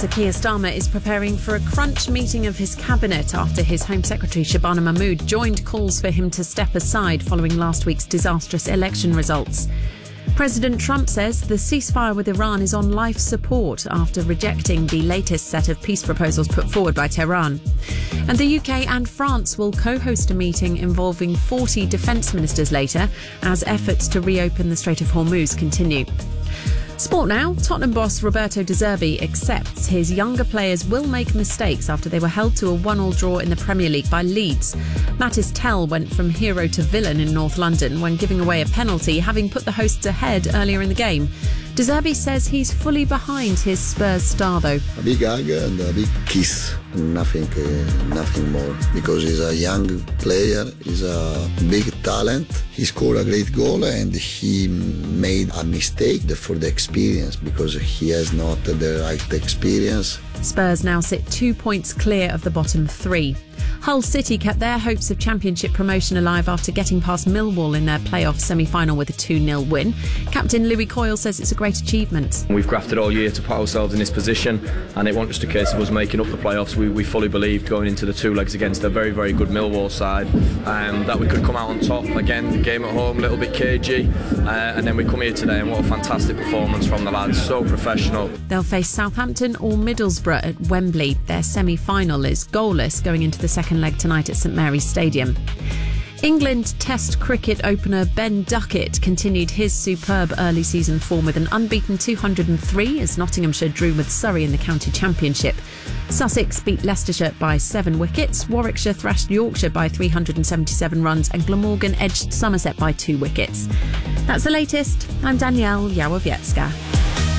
Sir Keir Starmer is preparing for a crunch meeting of his cabinet after his Home Secretary Shabana Mahmood joined calls for him to step aside following last week's disastrous election results. President Trump says the ceasefire with Iran is on life support after rejecting the latest set of peace proposals put forward by Tehran. And the UK and France will co-host a meeting involving 40 defence ministers later as efforts to reopen the Strait of Hormuz continue. Sport now. Tottenham boss Roberto De Zerbi accepts his younger players will make mistakes after they were held to a 1-1 draw in the Premier League by Leeds. Mattis Tell went from hero to villain in North London when giving away a penalty, having put the hosts ahead earlier in the game. De Zerbi says he's fully behind his Spurs star, though. A big hug and a big kiss, nothing more. Because he's a young player, he's a big talent. He scored a great goal and he made a mistake for the experience because he has not the right experience. Spurs now sit 2 points clear of the bottom three. Hull City kept their hopes of Championship promotion alive after getting past Millwall in their playoff semi-final with a 2-0 win. Captain Louis Coyle says it's a great achievement. We've grafted all year to put ourselves in this position, and it wasn't just a case of us making up the playoffs. We fully believed going into the two legs against a very, very good Millwall side that we could come out on top. Again, the game at home, a little bit cagey, and then we come here today and what a fantastic performance from the lads, so professional. They'll face Southampton or Middlesbrough at Wembley. Their semi-final is goalless going into the second leg tonight at St Mary's Stadium. England Test cricket opener Ben Duckett continued his superb early season form with an unbeaten 203 as Nottinghamshire drew with Surrey in the county championship. Sussex beat Leicestershire by 7 wickets, Warwickshire thrashed Yorkshire by 377 runs and Glamorgan edged Somerset by 2 wickets. That's the latest. I'm Danielle Yawowiecka.